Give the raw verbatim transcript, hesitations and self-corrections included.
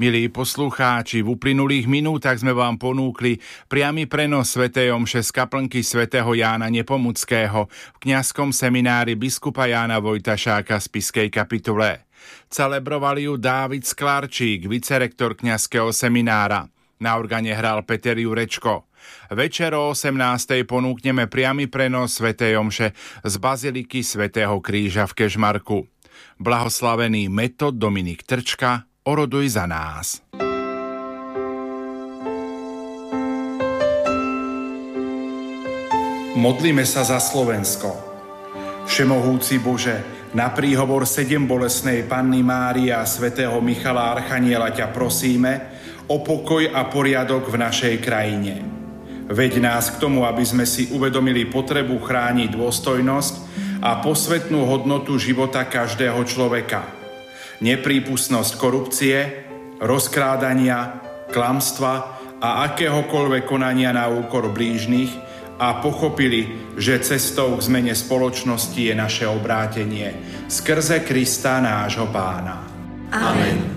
Milí poslucháči, v uplynulých minútach sme vám ponúkli priamy prenos svätej omše z kaplnky svätého Jána Nepomuckého v kňazskom seminári biskupa Jána Vojtašáka v Spišskej kapitule. Celebrovali ju Dávid Sklarčík, vicerektor kňazského seminára. Na organe hral Peter Jurečko. Večer o osemnástej ponúkneme priamy prenos svätej omše z baziliky svätého Kríža v Kežmarku. Blahoslavený Metod Dominik Trčka, oroduj za nás. Modlíme sa za Slovensko. Všemohúci Bože, na príhovor sedem bolesnej Panny Márie a svätého Michala Archaniela ťa prosíme o pokoj a poriadok v našej krajine. Veď nás k tomu, aby sme si uvedomili potrebu chrániť dôstojnosť a posvätnú hodnotu života každého človeka. Neprípustnosť korupcie, rozkrádania, klamstva a akéhokoľvek konania na úkor blížnych a pochopili, že cestou k zmene spoločnosti je naše obrátenie skrze Krista nášho Pána. Amen.